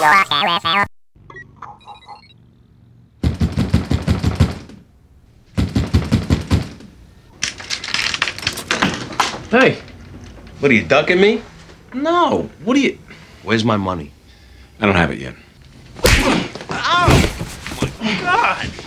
Hey, What are you ducking me? no. What are you... Where's my money? I don't have it yet. Ow! Oh my God!